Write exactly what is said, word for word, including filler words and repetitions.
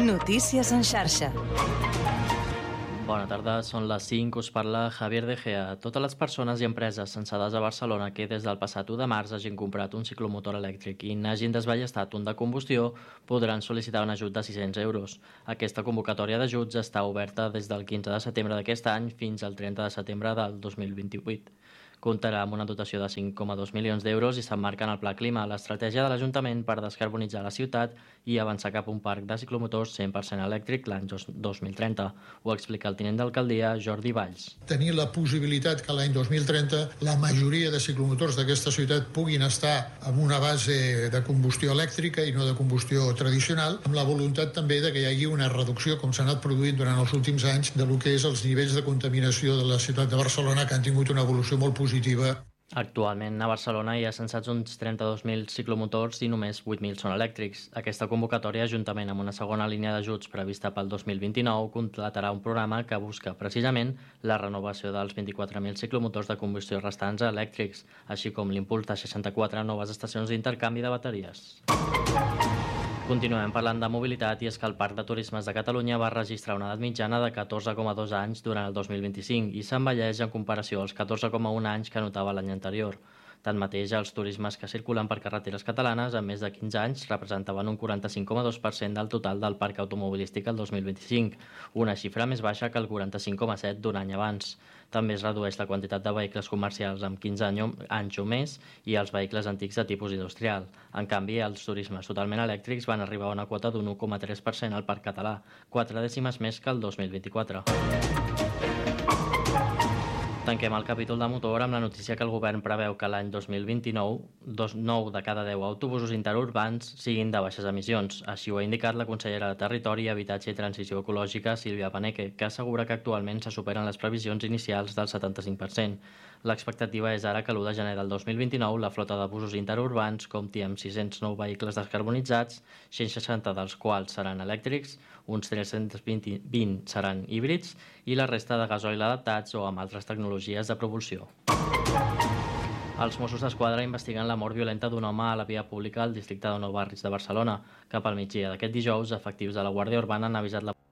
Notícies en xarxa. Bona tarda, són les cinc, us parla Javier De Gea. Totes les persones i empreses censades a Barcelona que des del passat u de març hagin comprat un ciclomotor elèctric i n'hagin desballestat un de combustió podran sol·licitar un ajut de sis-cents euros. Aquesta convocatòria d'ajuts està oberta des del quinze de setembre d'aquest any fins al trenta de setembre del dos mil vint-i-vuit. Comptarà amb una dotació de cinc coma dos milions d'euros i s'emmarca en el Pla Clima, l'estratègia de l'Ajuntament per descarbonitzar la ciutat i avançar cap a un parc de ciclomotors cent per cent elèctric l'any dos mil trenta. Ho explica el tinent d'alcaldia Jordi Valls. Tenir la possibilitat que l'any dos mil trenta la majoria de ciclomotors d'aquesta ciutat puguin estar amb una base de combustió elèctrica i no de combustió tradicional, amb la voluntat també de que hi hagi una reducció, com s'ha anat produint durant els últims anys, de lo que és els nivells de contaminació de la ciutat de Barcelona, que han tingut una evolució molt positiva. Actualment a Barcelona hi ha censats uns trenta-dos mil ciclomotors i només vuit mil són elèctrics. Aquesta convocatòria, juntament amb una segona línia d'ajuts prevista pel dos mil vint-i-nou, completarà un programa que busca precisament la renovació dels vint-i-quatre mil ciclomotors de combustió restants a elèctrics, així com l'impuls de seixanta-quatre noves estacions d'intercanvi de bateries. Continuem parlant de mobilitat i és que el Parc de Turismes de Catalunya va registrar una edat mitjana de catorze coma dos anys durant el dos mil vint-i-cinc i s'envelleix en comparació als catorze coma un anys que notava l'any anterior. Tanmateix, els turismes que circulen per carreteres catalanes amb més de quinze anys representaven un quaranta-cinc coma dos per cent del total del parc automobilístic el dos mil vint-i-cinc, una xifra més baixa que el quaranta-cinc coma set d'un any abans. També es redueix la quantitat de vehicles comercials amb quinze anys o més i els vehicles antics de tipus industrial. En canvi, els turismes totalment elèctrics van arribar a una quota d'un u coma tres per cent al parc català, quatre dècimes més que el dos mil vint-i-quatre. Tanquem el capítol de motor amb la notícia que el govern preveu que l'any dos mil vint-i-nou, nou de cada deu autobusos interurbans siguin de baixes emissions. Així ho ha indicat la consellera de Territori, Habitatge i Transició Ecològica, Sílvia Paneque, que assegura que actualment se superen les previsions inicials del setanta-cinc per cent. L'expectativa és ara que l'u de gener del dos mil vint-i-nou la flota de busos interurbans compti amb sis-cents nou vehicles descarbonitzats, cent seixanta dels quals seran elèctrics, uns tres-cents vint seran híbrids i la resta de gasoil adaptats o amb altres tecnologies de propulsió. Els Mossos d'Esquadra investiguen la mort violenta d'un home a la via pública al districte de Nou Barris de Barcelona. Cap al migdia d'aquest dijous, efectius de la Guàrdia Urbana han avisat la